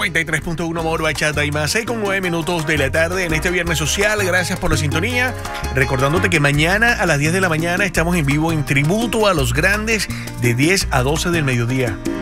93.1 Moro Bachata y más, 6:09 de la tarde en este viernes social. Gracias por la sintonía. Recordándote que mañana a las 10 de la mañana estamos en vivo en tributo a los grandes de 10 a 12 del mediodía.